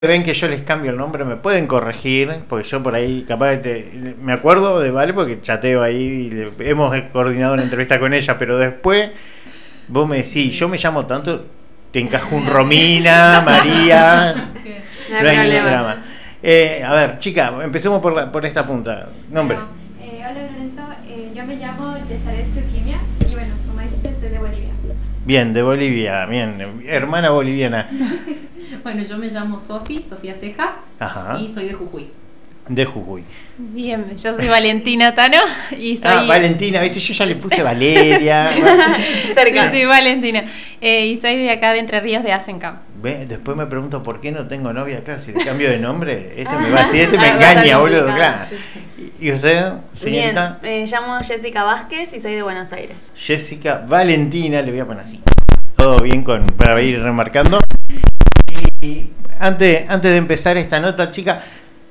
ven que yo les cambio el nombre, me pueden corregir, porque yo por ahí capaz me acuerdo de Vale porque chateo ahí, y hemos coordinado una entrevista con ella, pero después vos me decís, yo me llamo tanto, te encajo un Romina, María, no hay ningún drama. A ver, chica, empecemos por esta punta. Nombre. Bueno, hola Lorenzo, yo me llamo Yesaret Chuquimia y bueno, como dijiste, soy de Bolivia. Bien, de Bolivia, bien, hermana boliviana. Bueno, yo me llamo Sofía Cejas. Ajá. Y soy de Jujuy. De Jujuy. Bien, yo soy Valentina Tano y soy... Valentina, viste, yo ya le puse Valeria. Cerca. Yo soy Valentina y soy de acá de Entre Ríos de Asencamp. ¿Ve? Después me pregunto por qué no tengo novia, claro, si le cambio de nombre, me va a decir, me engaña, boludo, claro. ¿Y usted, señorita? Bien, me llamo Jessica Vázquez y soy de Buenos Aires. Jessica Valentina, le voy a poner así. Todo bien para ir remarcando. Y antes de empezar esta nota, chica,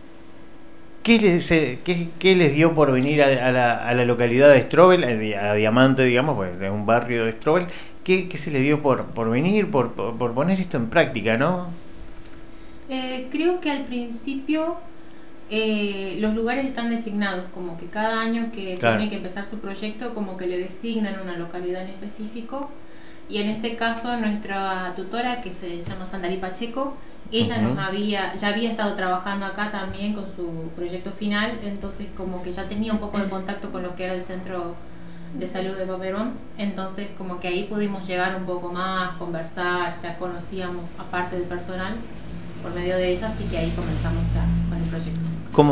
¿qué les dio por venir a la localidad de Strobel, a Diamante, digamos, pues de un barrio de Strobel? ¿Qué se les dio por venir, por poner esto en práctica, no? Creo que al principio los lugares están designados, como que cada año que tiene que empezar su proyecto, como que le designan una localidad en específico. Y en este caso nuestra tutora, que se llama Sandari Pacheco, ella ya había estado trabajando acá también con su proyecto final, entonces como que ya tenía un poco de contacto con lo que era el centro de salud de Paperón, entonces como que ahí pudimos llegar un poco más, conversar, ya conocíamos aparte del personal por medio de ella, así que ahí comenzamos ya con el proyecto.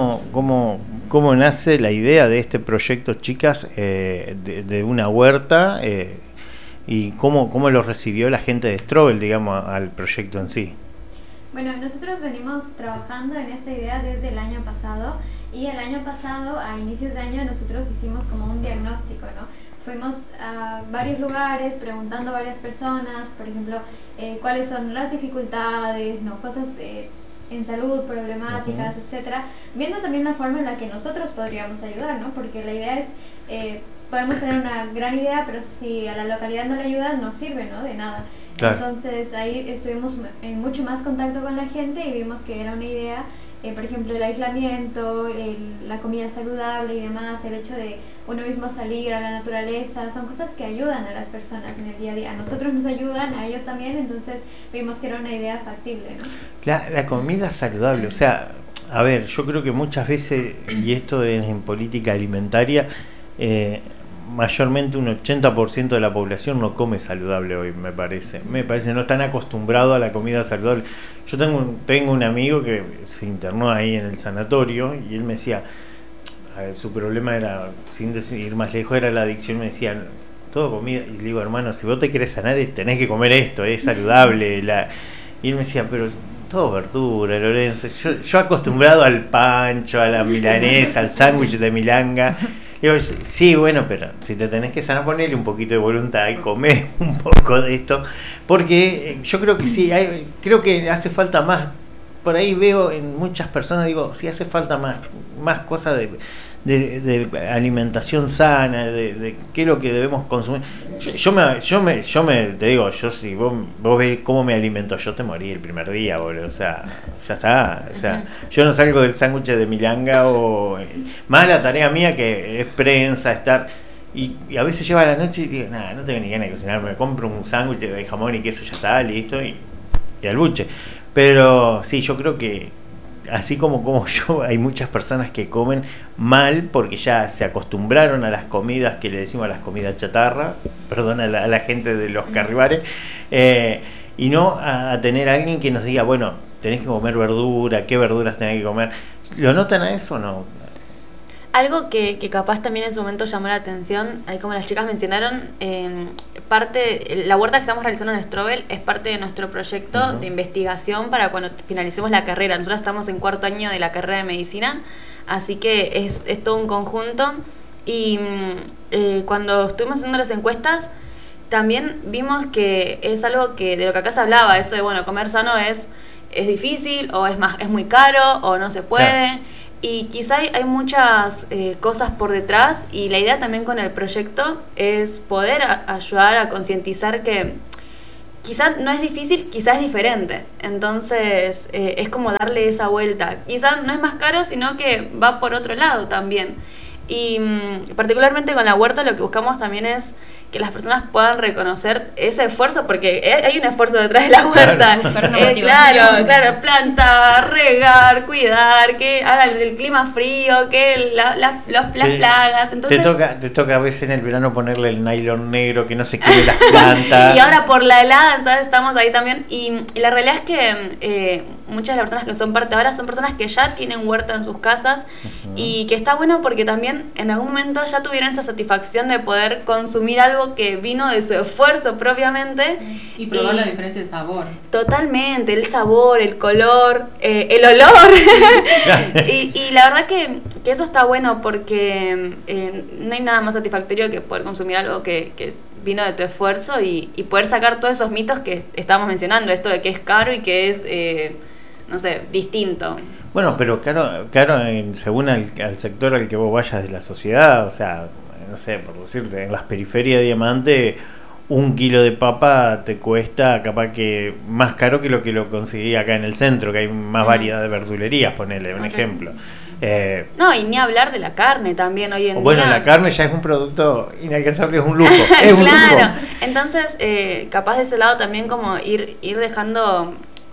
¿Cómo nace la idea de este proyecto, chicas, de una huerta? ¿Y cómo lo recibió la gente de Strobel, digamos, al proyecto en sí? Bueno, nosotros venimos trabajando en esta idea desde el año pasado y el año pasado, a inicios de año, nosotros hicimos como un diagnóstico, ¿no? Fuimos a varios lugares preguntando a varias personas, por ejemplo, cuáles son las dificultades, ¿no? Cosas en salud, problemáticas, etcétera, viendo también la forma en la que nosotros podríamos ayudar, ¿no? Porque la idea es... podemos tener una gran idea, pero si a la localidad no le ayuda, no sirve, ¿no? De nada. Claro. Entonces ahí estuvimos en mucho más contacto con la gente y vimos que era una idea, por ejemplo, el aislamiento, la comida saludable y demás, el hecho de uno mismo salir a la naturaleza, son cosas que ayudan a las personas en el día a día. A nosotros nos ayudan, a ellos también, entonces vimos que era una idea factible, ¿no? La comida saludable, o sea, a ver, yo creo que muchas veces, y esto es en política alimentaria, mayormente un 80% de la población no come saludable hoy, me parece no están acostumbrados a la comida saludable. Yo tengo un amigo que se internó ahí en el sanatorio y él me decía, a ver, su problema era, sin ir más lejos, era la adicción. Me decía, todo comida, y le digo, hermano, si vos te querés sanar tenés que comer esto, es saludable. Y él me decía, pero todo verdura, Lorenzo, yo acostumbrado al pancho, a la milanesa, al sándwich de milanga. Digo, sí, bueno, pero si te tenés que sanar, ponele un poquito de voluntad y comer un poco de esto, porque yo creo que sí, creo que hace falta más. Por ahí veo en muchas personas, digo, sí hace falta más cosas de alimentación sana, de qué es lo que debemos consumir. Yo te digo, yo si vos ves cómo me alimento, yo te morí el primer día, boludo, o sea, ya está, o sea, yo no salgo del sándwich de milanga más la tarea mía que es prensa, estar, y a veces lleva la noche y digo, nada, no tengo ni ganas de cocinar, me compro un sándwich de jamón y queso, ya está, listo, y al buche. Pero sí, yo creo que así como yo, hay muchas personas que comen mal porque ya se acostumbraron a las comidas que le decimos, a las comidas chatarra, perdón, a la gente de los carribares, y no a tener a alguien que nos diga, bueno, tenés que comer verdura, qué verduras tenés que comer. ¿Lo notan a eso o no? Algo que capaz también en su momento llamó la atención, como las chicas mencionaron, la huerta que estamos realizando en Strobel es parte de nuestro proyecto de investigación para cuando finalicemos la carrera. Nosotros estamos en 4º año de la carrera de medicina, así que es todo un conjunto. Y cuando estuvimos haciendo las encuestas, también vimos que es algo de lo que acá se hablaba, eso de, bueno, comer sano es difícil, o es muy caro, o no se puede. Claro. Y quizá hay muchas cosas por detrás, y la idea también con el proyecto es poder ayudar a concientizar que quizás no es difícil, quizás es diferente. Entonces, es como darle esa vuelta. Quizás no es más caro, sino que va por otro lado también. Y particularmente con la huerta lo que buscamos también es que las personas puedan reconocer ese esfuerzo, porque hay un esfuerzo detrás de la huerta. Claro, plantar, regar, cuidar, que ahora el clima frío, que las plagas. Entonces, te toca a veces en el verano ponerle el nylon negro, que no se queme las plantas. Y ahora por la helada, ¿sabes? Estamos ahí también. Y la realidad es que muchas de las personas que son parte ahora son personas que ya tienen huerta en sus casas, y que está bueno porque también en algún momento ya tuvieron esta satisfacción de poder consumir algo que vino de su esfuerzo propiamente. Y probar la diferencia de sabor. Totalmente, el sabor, el color, el olor. y la verdad que eso está bueno porque no hay nada más satisfactorio que poder consumir algo que vino de tu esfuerzo y poder sacar todos esos mitos que estábamos mencionando, esto de que es caro y que es, no sé, distinto. Bueno, pero caro según al sector al que vos vayas de la sociedad, o sea, no sé, por decirte, en las periferias de Diamante, 1 kilo de papa te cuesta capaz que más caro que lo conseguí acá en el centro, que hay más variedad de verdulerías, ponele un ejemplo. No, y ni hablar de la carne también hoy en día. Bueno, la carne ya es un producto inalcanzable, es un lujo. Claro, entonces capaz de ese lado también como ir dejando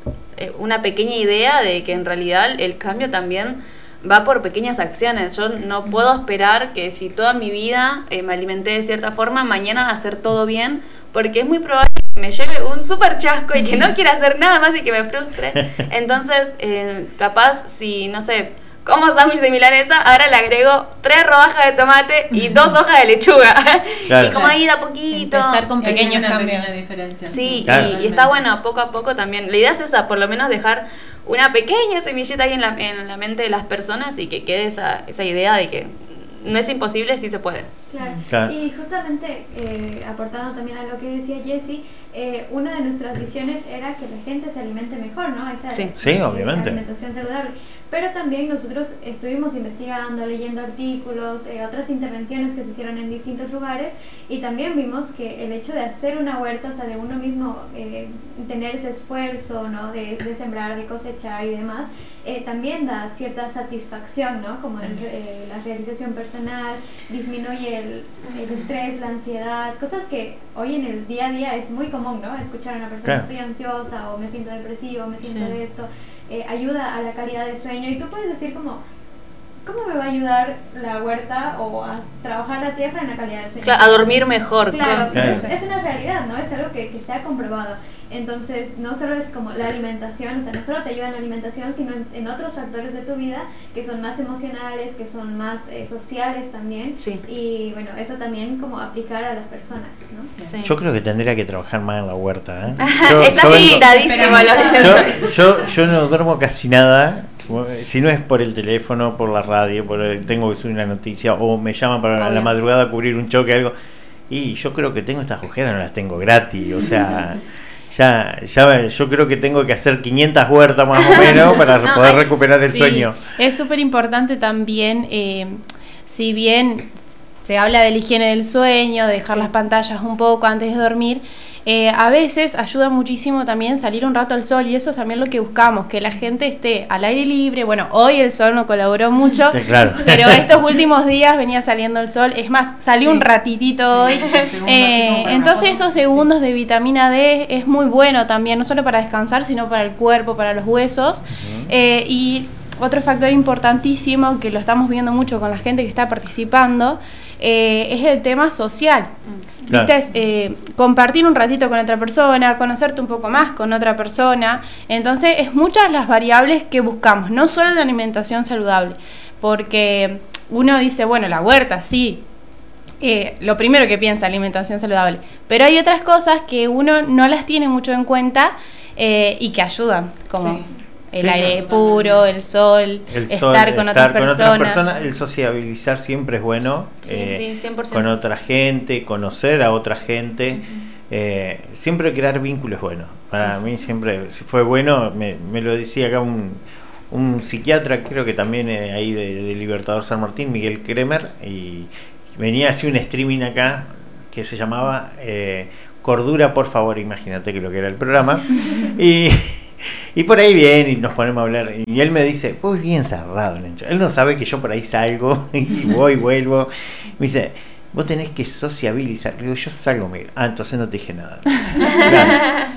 una pequeña idea de que en realidad el cambio también va por pequeñas acciones. Yo no puedo esperar que si toda mi vida me alimenté de cierta forma, mañana hacer todo bien, porque es muy probable que me lleve un súper chasco y que no quiera hacer nada más y que me frustre. Entonces, capaz, si, no sé, como sándwich de milanesa, ahora le agrego 3 rodajas de tomate y 2 hojas de lechuga. Claro. Y como ahí de a poquito. Empezar con pequeños cambios. Pequeña diferencia. Sí, claro. y está bueno, poco a poco también. La idea es esa, por lo menos dejar una pequeña semillita ahí en la mente de las personas y que quede esa idea de que no es imposible, sí se puede. Claro. Y justamente aportando también a lo que decía Jessie, una de nuestras visiones era que la gente se alimente mejor, ¿no? Sí, obviamente. Alimentación saludable. Pero también nosotros estuvimos investigando, leyendo artículos, otras intervenciones que se hicieron en distintos lugares, y también vimos que el hecho de hacer una huerta, o sea, de uno mismo tener ese esfuerzo, ¿no? De sembrar, de cosechar y demás, también da cierta satisfacción, ¿no? Como la realización personal, disminuye el estrés, la ansiedad, cosas que hoy en el día a día es muy común, ¿no? Escuchar a una persona, estoy ansiosa, o me siento depresivo, me siento de esto, ayuda a la calidad del sueño, y tú puedes decir como, ¿cómo me va a ayudar la huerta o a trabajar la tierra en la calidad del sueño? Claro, a dormir mejor. Claro, es una realidad, ¿no? Es algo que se ha comprobado. Entonces, no solo es como la alimentación, o sea, no solo te ayuda en la alimentación, sino en otros factores de tu vida que son más emocionales, que son más sociales también. Sí. Y bueno, eso también como aplicar a las personas, ¿no? Sí. Yo creo que tendría que trabajar más en la huerta, ¿eh? Está limitadísimo. Yo no duermo casi nada. Si no es por el teléfono, por la radio, tengo que subir una noticia o me llaman para la madrugada a cubrir un choque, algo. Y yo creo que tengo estas ojeras, no las tengo gratis, o sea... Ya, yo creo que tengo que hacer 500 huertas más o menos para poder recuperar el sueño. Es súper importante también, si bien se habla de la higiene del sueño, de dejar las pantallas un poco antes de dormir, a veces ayuda muchísimo también salir un rato al sol, y eso es también lo que buscamos, que la gente esté al aire libre. Bueno, hoy el sol no colaboró mucho, claro. Pero estos últimos días venía saliendo el sol, es más, salió un ratitito hoy, entonces esos segundos de vitamina D es muy bueno también, no solo para descansar, sino para el cuerpo, para los huesos. Y otro factor importantísimo que lo estamos viendo mucho con la gente que está participando, es el tema social. Claro. ¿Viste? Compartir un ratito con otra persona, conocerte un poco más con otra persona. Entonces, es muchas las variables que buscamos, no solo la alimentación saludable, porque uno dice, bueno, la huerta, sí, lo primero que piensa, alimentación saludable, pero hay otras cosas que uno no las tiene mucho en cuenta y que ayudan, como... El aire puro, el sol, estar con otras personas. El sociabilizar siempre es bueno. Sí, 100%. Con otra gente, conocer a otra gente. Siempre crear vínculos buenos. Para mí siempre fue bueno. Me lo decía acá un psiquiatra, creo que también ahí de Libertador San Martín, Miguel Kremer. Y venía así un streaming acá que se llamaba cordura, por favor, imagínate que lo que era el programa. Y por ahí viene y nos ponemos a hablar. Y él me dice, vos bien cerrado, Lencho. Él no sabe que yo por ahí salgo y voy, vuelvo. Me dice, vos tenés que sociabilizar. Le digo, yo salgo, Miguel. Ah, entonces no te dije nada. Claro.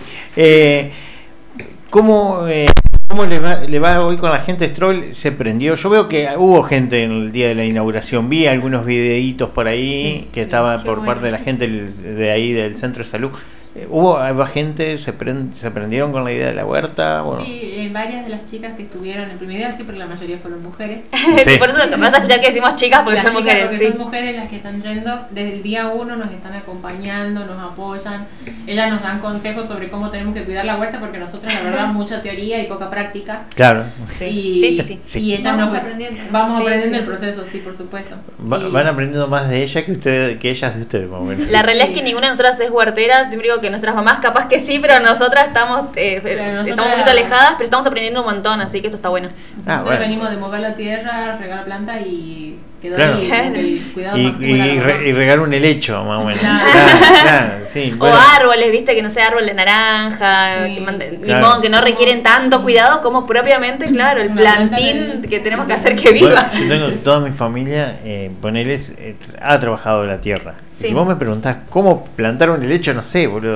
¿Cómo le va hoy con la gente de Strobel? ¿Se prendió? Yo veo que hubo gente en el día de la inauguración. Vi algunos videitos por ahí que estaba por parte de la gente de ahí del Centro de Salud. ¿Hubo gente, se prendieron con la idea de la huerta? Bueno. Sí, varias de las chicas que estuvieron el primer día, sí, pero la mayoría fueron mujeres. Sí. Por eso pasa ya que decimos chicas, porque son mujeres. Porque son mujeres las que están yendo desde el día 1, nos están acompañando, nos apoyan. Ellas nos dan consejos sobre cómo tenemos que cuidar la huerta, porque nosotros, la verdad, mucha teoría y poca práctica. Claro. Sí. Y ellas vamos aprendiendo. Vamos aprendiendo el proceso, sí, por supuesto. Van aprendiendo más de ella que ellas de ustedes, más o menos. La realidad es que ninguna de nosotras es huertera. Siempre digo que nuestras mamás capaz que sí, pero nosotras estamos un poquito alejadas, pero estamos aprendiendo un montón, así que eso está bueno. Nosotros venimos de mover la tierra, regar la planta y quedó ahí el cuidado máximo. Y regar un helecho, más o menos. Claro, sí, bueno. O árboles, viste, que no sé, árbol de naranja, limón, que no requieren tanto cuidado como propiamente, claro, el plantín que tenemos que hacer que viva. Bueno, yo tengo toda mi familia, ponerles, ha trabajado la tierra. Si vos me preguntás cómo plantar un helecho, no sé, boludo.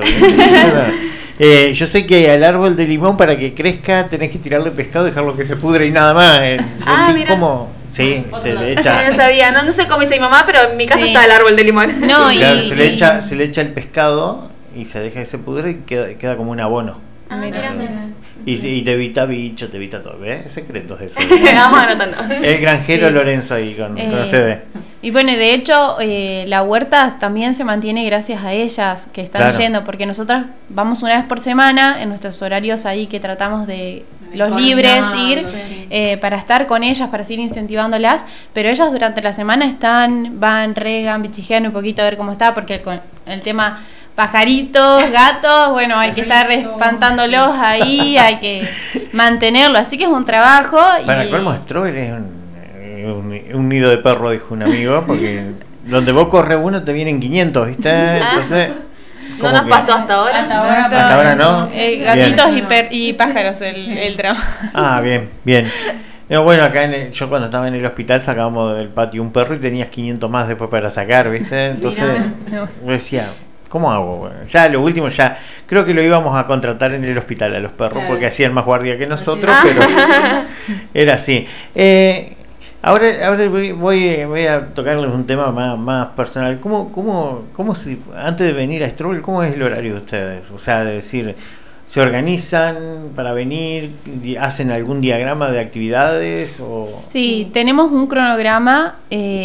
Yo sé que al árbol de limón, para que crezca, tenés que tirarle pescado, dejarlo que se pudre y nada más. Mira. ¿Cómo? Sí, se le echa. No sabía, no sé cómo dice mi mamá, pero en mi casa está el árbol de limón. No, claro, se le echa el pescado y se deja que se pudre y queda como un abono. Mira. Y te evita bicho, te evita todo. ¿Ves? Secretos eso. Vamos anotando. El granjero Lorenzo ahí con ustedes. Y bueno, de hecho, la huerta también se mantiene gracias a ellas que están yendo, porque nosotras vamos una vez por semana en nuestros horarios ahí que tratamos de los libres ir para estar con ellas, para seguir incentivándolas, pero ellas durante la semana van, regan, bichijean un poquito a ver cómo está, porque con el tema pajaritos, gatos, bueno, hay que estar espantándolos ahí, hay que mantenerlo, así que es un trabajo. Para colmo, Strobel es un nido de perro, dijo un amigo, porque donde vos corres uno te vienen 500, ¿viste? Entonces... No nos pasó hasta ahora. Hasta ahora no. Gatitos y pájaros el trabajo. Ah, bien. No, bueno, acá yo cuando estaba en el hospital sacábamos del patio un perro y tenías 500 más después para sacar, ¿viste? Entonces yo decía, ¿cómo hago? Bueno, ya lo último, creo que lo íbamos a contratar en el hospital a los perros porque hacían más guardia que nosotros, pero era así. Ahora voy a tocarles un tema más personal. ¿Cómo si, antes de venir a Strobel, cómo es el horario de ustedes? O sea, de decir, ¿se organizan para venir? ¿Hacen algún diagrama de actividades? Sí, tenemos un cronograma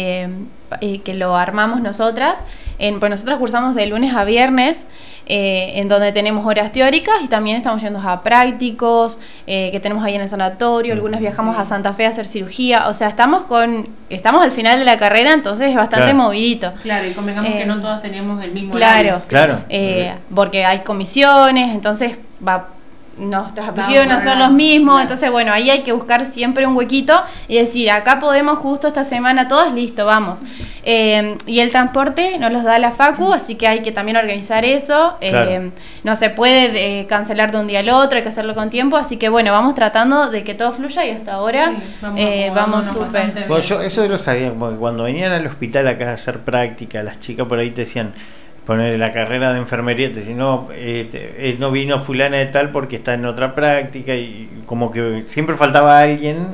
que lo armamos nosotras. Pues nosotros cursamos de lunes a viernes, en donde tenemos horas teóricas y también estamos yendo a prácticos que tenemos ahí en el sanatorio. Algunas viajamos a Santa Fe a hacer cirugía. O sea, estamos al final de la carrera, entonces es bastante movidito. Claro, y convengamos que no todas tenemos el mismo horario. Claro. Porque hay comisiones, entonces nuestros apellidos no son los mismos, entonces bueno, ahí hay que buscar siempre un huequito y decir, acá podemos justo esta semana todas, listo, vamos. Y el transporte nos los da la Facu, así que hay que también organizar eso. No se puede cancelar de un día al otro, hay que hacerlo con tiempo, así que bueno, vamos tratando de que todo fluya y hasta ahora vamos súper. Bueno, yo eso lo sabía, porque cuando venían al hospital acá a hacer práctica, las chicas por ahí te decían, poner la carrera de enfermería, te dicen, no vino fulana de tal porque está en otra práctica, y como que siempre faltaba alguien,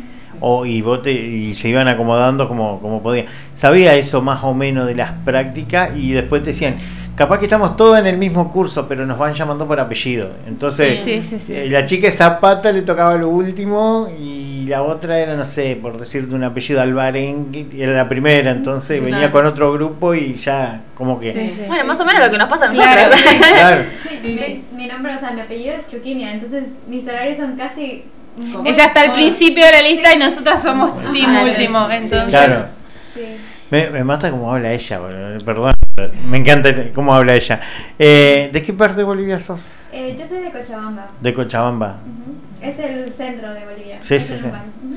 y se iban acomodando como podían. Sabía eso más o menos de las prácticas, y después te decían, capaz que estamos todos en el mismo curso, pero nos van llamando por apellido. Entonces, sí. La chica de Zapata le tocaba lo último, y la otra era, no sé, por decirte un apellido, Albarén, era la primera, entonces venía con otro grupo y ya como que... Bueno, más o menos lo que nos pasa a nosotros. Claro. Sí. Mi nombre, o sea, mi apellido es Chuquimia, entonces mis horarios son casi... Ella está al principio de la lista y nosotras somos team último, entonces... Claro. Me mata cómo habla ella, perdón, me encanta cómo habla ella. ¿De qué parte de Bolivia sos? Yo soy de Cochabamba. De Cochabamba. Es el centro de Bolivia. Sí.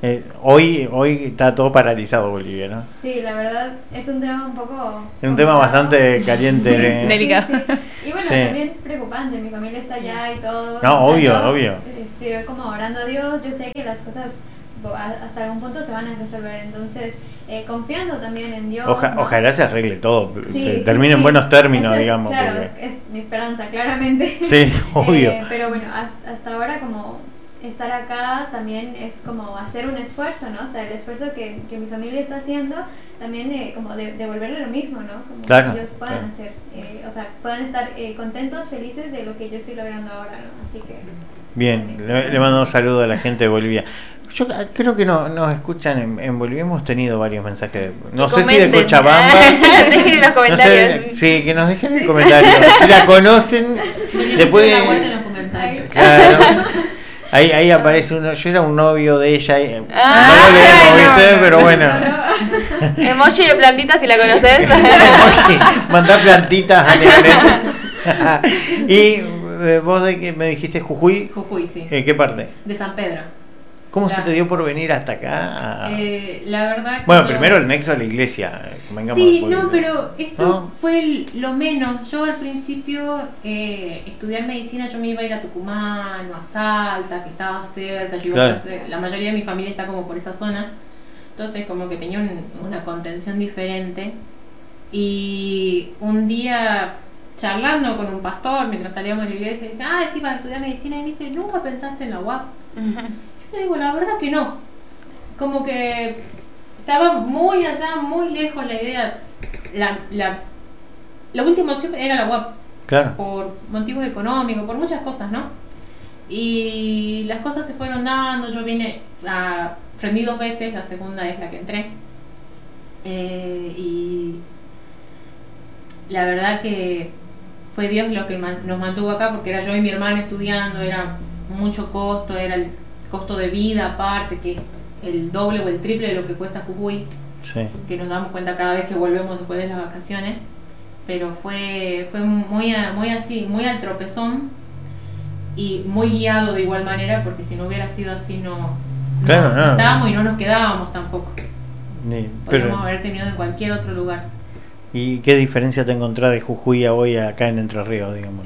Hoy está todo paralizado Bolivia, ¿no? Sí, la verdad es un tema un poco... Es un tema bastante caliente. Delicado. Sí. Y bueno, Sí. también preocupante, mi familia está allá y todo. No, O sea, obvio. Estoy como orando a Dios, yo sé que las cosas hasta algún punto se van a resolver, entonces confiando también en Dios. ¿no? Ojalá se arregle todo, Sí, se sí, termine en sí. buenos términos, Esa es, digamos. claro, porque- es mi esperanza, claramente. Sí, obvio. Pero bueno, hasta ahora como estar acá también es como hacer un esfuerzo, ¿no? O sea, el esfuerzo que mi familia está haciendo, también como devolverle lo mismo, ¿no? Como Claro, que ellos puedan claro. hacer, o sea, puedan estar contentos, felices de lo que yo estoy logrando ahora, ¿no? Así que... Bien, le mando un saludo a la gente de Bolivia. Yo creo que nos escuchan en Bolivia, hemos tenido varios mensajes, no sé si de Comenten. Cochabamba. Dejen en los comentarios. No sé, sí, que nos dejen en el comentario. Si la conocen, Venimos después... a la vuelta en los comentarios. Claro. Ahí aparece uno, yo era un novio de ella. No Ah, lo leemos, no. ¿viste? Pero bueno. Emoji de plantita si la conoces. Mandar plantitas a Neonet. Y vos de que me dijiste Jujuy, Jujuy, sí. ¿en qué parte? De San Pedro. ¿Cómo se Claro. te dio por venir hasta acá? La verdad que Bueno, no- primero el nexo a la iglesia. Vengamos Sí, por- no, pero eso ¿no? fue lo menos. Yo al principio estudiar medicina, yo me iba a ir a Tucumán o a Salta, que estaba cerca. Yo iba Claro. a hacer- la mayoría de mi familia está como por esa zona. Entonces como que tenía una contención diferente. Y un día charlando con un pastor mientras salíamos de la iglesia, dice, sí, vas a estudiar medicina. Y me dice, ¿nunca pensaste en la UAP? Yo le digo, la verdad que no. Como que estaba muy allá, muy lejos la idea. La última opción era la UAP, Claro. por motivos económicos, por muchas cosas, ¿no? Y las cosas se fueron dando. Yo rendí 2 veces, la segunda es la que entré. Y la verdad que fue Dios lo que nos mantuvo acá, porque era yo y mi hermana estudiando, era mucho costo, era el costo de vida aparte, que es el doble o el triple de lo que cuesta Jujuy, Sí. que nos damos cuenta cada vez que volvemos después de las vacaciones. Pero fue muy así, muy al tropezón y muy guiado de igual manera, porque si no hubiera sido así Claro, no. estábamos y no nos quedábamos tampoco. Sí, Podríamos pero, haber terminado en cualquier otro lugar. ¿y qué diferencia te encontrás de Jujuy a hoy acá en Entre Ríos, digamos?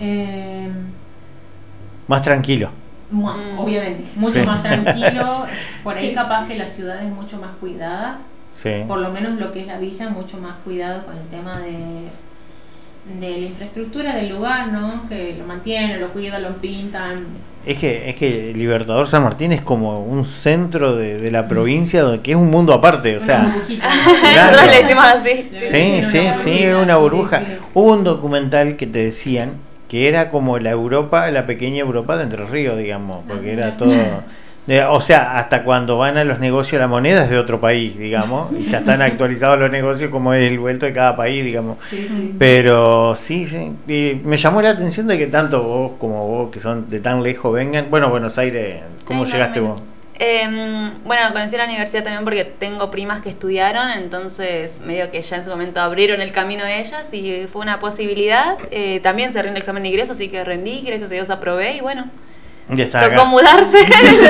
Más tranquilo. Obviamente, mucho Sí. más tranquilo. Por ahí capaz que las ciudades mucho más cuidadas, Sí. por lo menos lo que es la villa, mucho más cuidado con el tema de la infraestructura del lugar, ¿no? Que lo mantienen, lo cuidan, lo pintan. Es que Libertador San Martín es como un centro de la provincia que es un mundo aparte, o Una sea, burbujita. Claro. Nosotros le decimos así. sí, es una burbuja. Sí. Hubo un documental que te decían que era como la Europa, la pequeña Europa de Entre Ríos, digamos, porque era todo... o sea, hasta cuando van a los negocios la moneda es de otro país, digamos, y ya están actualizados los negocios como es el vuelto de cada país, digamos. Sí. Pero sí, y me llamó la atención de que tanto vos como vos, que son de tan lejos, vengan. Bueno, Buenos Aires, ¿cómo Ay, llegaste más o vos? menos. Bueno, conocí la universidad también porque tengo primas que estudiaron, entonces medio que ya en su momento abrieron el camino a ellas y fue una posibilidad. También cerré el examen de ingreso, así que rendí, gracias a Dios aprobé y bueno, Ya está tocó acá. mudarse.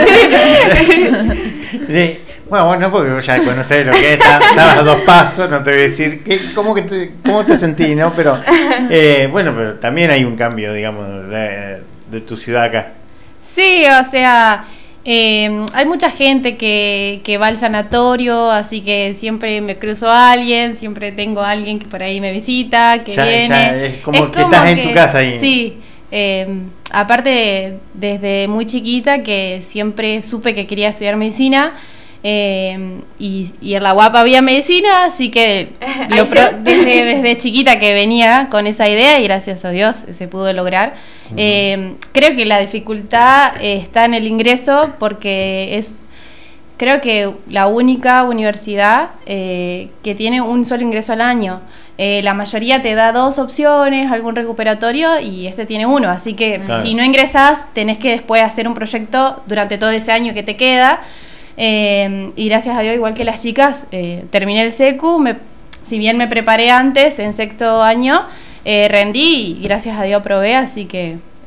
Sí. Bueno, porque vos ya conocés lo que es, estabas a 2 pasos, no te voy a decir cómo te sentís, ¿no? Pero bueno, pero también hay un cambio, digamos, de tu ciudad acá. Sí, o sea, hay mucha gente que va al sanatorio, así que siempre me cruzo a alguien, siempre tengo a alguien que por ahí me visita, que Ya viene. es como que estás en tu casa ahí. Sí, aparte desde muy chiquita que siempre supe que quería estudiar medicina. Y en la UAP había medicina, así que desde chiquita que venía con esa idea y gracias a Dios se pudo lograr. Creo que la dificultad está en el ingreso porque es, creo que la única universidad que tiene un solo ingreso al año. La mayoría te da 2 opciones, algún recuperatorio y este tiene 1, así que Claro. si no ingresás tenés que después hacer un proyecto durante todo ese año que te queda. Y gracias a Dios, igual que las chicas, terminé el secu, si bien me preparé antes, en 6º año, rendí y gracias a Dios aprobé, así que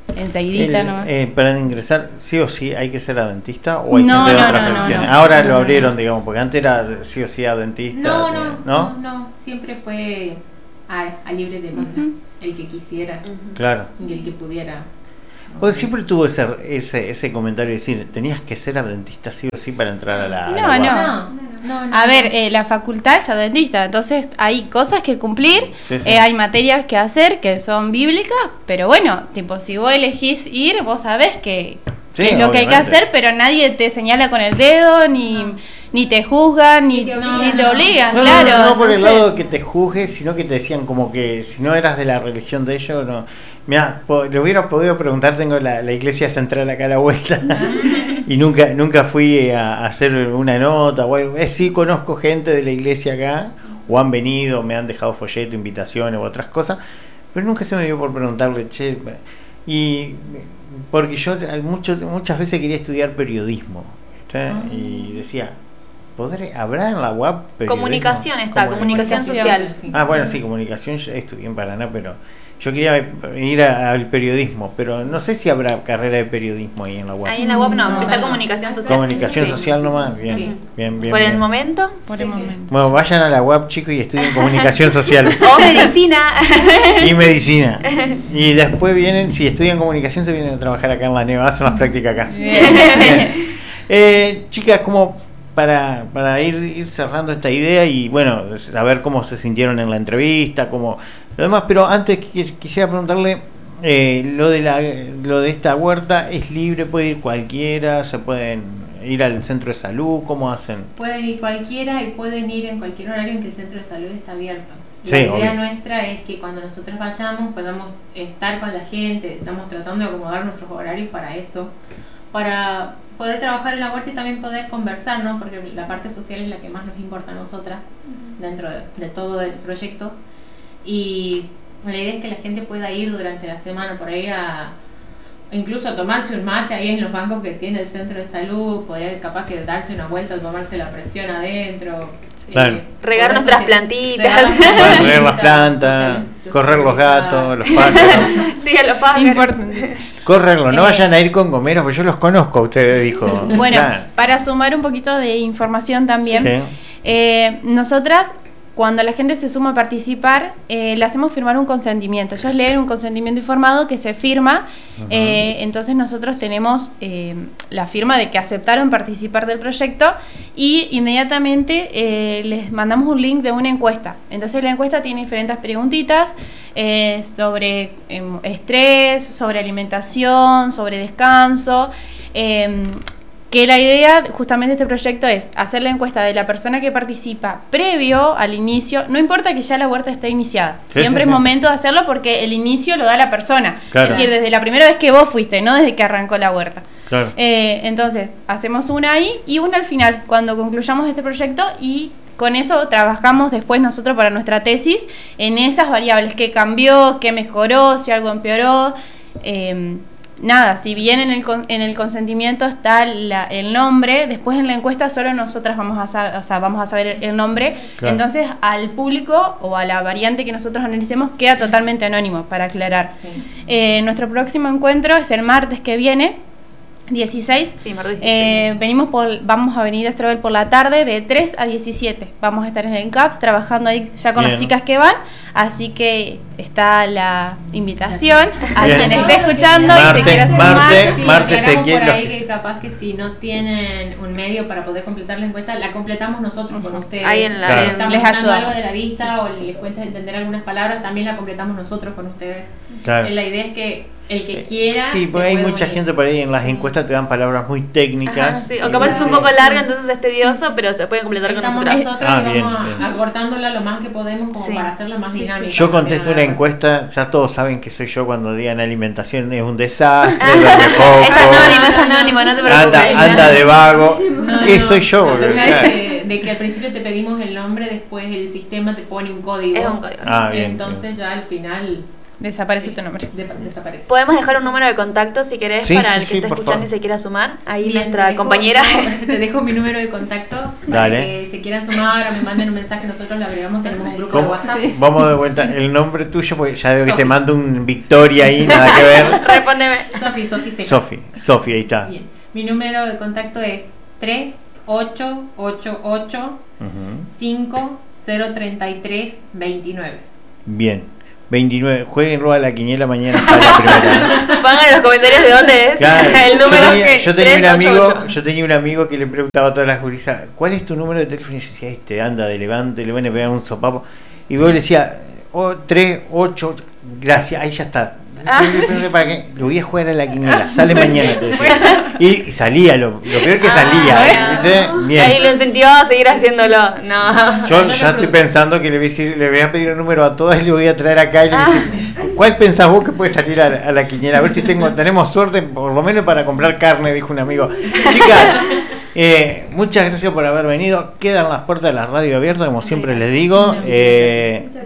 enseguidita nomás. Para ingresar, sí o sí, ¿hay que ser adventista o hay No, gente de no, otras no, religiones? no. Ahora No, lo no, abrieron, no. digamos, porque antes era sí o sí adventista. No, siempre fue a libre demanda, el que quisiera Claro. y el que pudiera. Pues siempre tuvo ese comentario de decir, tenías que ser adventista sí o sí para entrar a la No, UAP. No. A ver, la facultad es adventista, entonces hay cosas que cumplir, Sí. hay materias que hacer que son bíblicas, pero bueno, tipo, si vos elegís ir, vos sabés que Sí, es lo que hay que obviamente. hacer, pero nadie te señala con el dedo, ni te juzgan, ni te obligan, No, claro. no por el entonces- lado que te juzgue, sino que te decían como que si no eras de la religión de ellos, no. Mirá, le hubiera podido preguntar, tengo la iglesia central acá a la vuelta y nunca fui a hacer una nota o algo. Sí conozco gente de la iglesia acá, o han venido, me han dejado folleto, invitaciones u otras cosas, pero nunca se me dio por preguntarle, che, y porque yo muchas veces quería estudiar periodismo, ¿viste? Y decía, ¿habrá en la UAP periodismo? Comunicación está, comunicación social. Sí. Ah, bueno, sí, comunicación, yo estudié en Paraná, pero yo quería ir al periodismo, pero no sé si habrá carrera de periodismo ahí en la UAP. Ahí en la UAP no, No, está no. comunicación social. Comunicación Sí, social sí, nomás, sí, bien, sí. bien. Por el bien. momento. Por el momento. Bueno, vayan a la UAP, chicos, y estudien comunicación social O medicina. y medicina. Y después vienen, si estudian comunicación, se vienen a trabajar acá en la NEVA, hacen las prácticas acá. Bien. Chicas, como para ir cerrando esta idea y bueno, saber cómo se sintieron en la entrevista, cómo lo demás, pero antes quisiera preguntarle, lo de esta huerta es libre, puede ir cualquiera, se pueden ir al centro de salud, ¿cómo hacen? Pueden ir cualquiera y pueden ir en cualquier horario en que el centro de salud está abierto. Sí, La idea obvio. nuestra es que cuando nosotros vayamos podamos estar con la gente, estamos tratando de acomodar nuestros horarios para eso, para poder trabajar en la huerta y también poder conversar, ¿no? Porque la parte social es la que más nos importa a nosotras dentro de todo el proyecto. Y la idea es que la gente pueda ir durante la semana por ahí incluso a tomarse un mate ahí en los bancos que tiene el centro de salud, poder capaz que darse una vuelta, tomarse la presión adentro. Claro. Regar poder nuestras soci- plantitas. Regar las plantas, correr los gatos, los pájaros. Sí, a los pájaros. Importante. Correrlo, no vayan a ir con gomeros, porque yo los conozco, ustedes dijo. Bueno, Claro. para sumar un poquito de información también, Sí. nosotras, cuando la gente se suma a participar, le hacemos firmar un consentimiento. Ellos leen un consentimiento informado que se firma, entonces nosotros tenemos la firma de que aceptaron participar del proyecto y inmediatamente les mandamos un link de una encuesta. Entonces la encuesta tiene diferentes preguntitas sobre estrés, sobre alimentación, sobre descanso. Que la idea justamente de este proyecto es hacer la encuesta de la persona que participa previo al inicio, no importa que ya la huerta esté iniciada, Sí, siempre sí, es sí. momento de hacerlo porque el inicio lo da la persona, Claro. es decir, desde la primera vez que vos fuiste, no desde que arrancó la huerta. Claro. Entonces, hacemos una ahí y una al final, cuando concluyamos este proyecto y con eso trabajamos después nosotros para nuestra tesis en esas variables, qué cambió, qué mejoró, si algo empeoró. Nada, si bien en el consentimiento está el nombre, después en la encuesta solo nosotras vamos a saber el nombre, Claro. entonces al público o a la variante que nosotros analicemos queda totalmente anónimo, para aclarar. Sí. Nuestro próximo encuentro es el martes que viene, 16. Sí, martes 16. Vamos a venir a Estrovel por la tarde de 3 a 17. Vamos a estar en el CAPS trabajando ahí ya con Bien. las chicas que van, así que está la invitación a Bien. quien esté escuchando y se Martes, quiera sumar. martes. Sí, Martes aclaramos se quiere- por ahí los que- que capaz que si no tienen un medio para poder completar la encuesta, la completamos nosotros con ustedes. Ahí en la- Claro. Si estamos Les dando ayudamos. algo de la vista o les cuesta entender algunas palabras, también la completamos nosotros con ustedes. Claro. La idea es que el que quiera. Sí, se porque hay puede mucha unir. gente por ahí en las Sí. encuestas te dan palabras muy técnicas. Ajá, sí. O capaz es un Claro. poco larga, entonces es tedioso, pero se puede completar con Estamos nosotras. nosotros Ah, y bien, vamos bien. acortándola lo más que podemos como Sí. para hacerla más Sí, sí. dinámica. Yo también, contesto una nada más. encuesta, ya todos saben que soy yo cuando digan alimentación es un desastre, duerme Es anónimo, no te preocupes. anda de vago. No, Soy yo, a boludo. pesar Claro. de que al principio te pedimos el nombre, después el sistema te pone un código. Es un código. Ah, bien, Entonces ya al final desaparece tu nombre. Desaparece. Podemos dejar un número de contacto si querés para el que está escuchando y se quiera sumar. Ahí Bien, nuestra compañera. Te dejo mi número de contacto para Dale. que se quieran sumar o me manden un mensaje. Nosotros le agregamos, tenemos un grupo de WhatsApp. Vamos de vuelta. El nombre tuyo, porque ya veo que Sofi. te mando un Victoria ahí, nada que ver. Respóndeme. Sofi Cejas. Sofi, ahí está. Bien. Mi número de contacto es 3888 Ujú. 503329. Bien. 29. Jueguenlo a la quiniela, mañana sale la primera. Pongan en los comentarios de dónde es Claro, el número yo tenía un 388. yo tenía un amigo que le preguntaba a todas las gurisas, ¿cuál es tu número de teléfono? Y yo decía, anda de Levante, le van a pegar un sopapo. Y luego le decía, 388, gracias, ahí ya está. ¿Para qué? Lo voy a jugar a la quiniela, sale mañana, te decía. Y salía, lo peor que salía. ¿viste? Bien. Ahí lo incentivaba a seguir haciéndolo. No. Yo ya estoy pensando que le voy a pedir el número a todas y le voy a traer acá y le voy a decir, ¿cuál pensás vos que puede salir a la quiniela? A ver si tenemos suerte, por lo menos para comprar carne, dijo un amigo. Chicas, muchas gracias por haber venido. Quedan las puertas de la radio abiertas, como siempre les digo. Muchas gracias.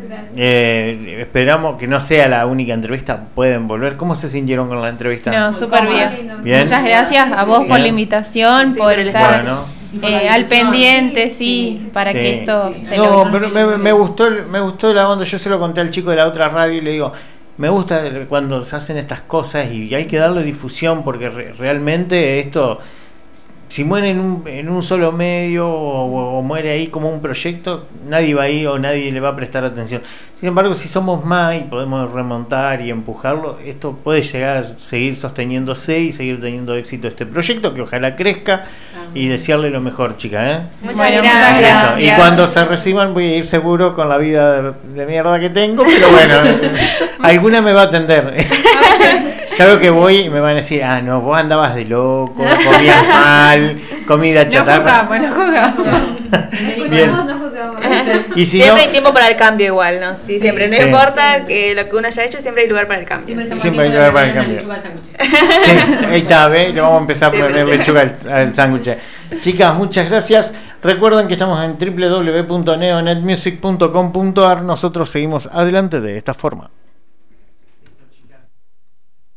Esperamos que no sea la única entrevista. Pueden volver. ¿Cómo se sintieron con la entrevista? No, súper bien. Bien. Muchas gracias a vos por Bien. la invitación, Sí, por por el estar Bueno. Y por la al difusión. pendiente, sí, para Sí. que esto Sí. se No, logre. pero me gustó la onda. Yo se lo conté al chico de la otra radio y le digo, me gusta cuando se hacen estas cosas y hay que darle difusión porque realmente esto, si muere en un solo medio o muere ahí como un proyecto, nadie va ahí o nadie le va a prestar atención. Sin embargo, si somos más y podemos remontar y empujarlo, esto puede llegar a seguir sosteniéndose y seguir teniendo éxito este proyecto, que ojalá crezca y desearle lo mejor, chica, ¿eh? Muchas Bueno, gracias. muchas Listo. gracias. Y cuando se reciban voy a ir seguro con la vida de mierda que tengo, pero bueno, alguna me va a atender. Ya veo que voy y me van a decir, no, vos andabas de loco, comías mal, comida No chatarra. jugamos, no jugamos. Bien. Escuchamos, no juzgamos. Y si Siempre no, hay tiempo para el cambio igual, ¿no? Sí, siempre. No Sí. importa que lo que uno haya hecho, siempre hay lugar para el cambio. Siempre Sí. estamos Siempre a hay tiempo de lugar para el poner una cambio. lechuga al sándwich. sí, ahí está, ¿ve? Le vamos a empezar a Sí, poner pero- lechuga al sándwich. Chicas, muchas gracias. Recuerden que estamos en www.neonetmusic.com.ar. Nosotros seguimos adelante de esta forma.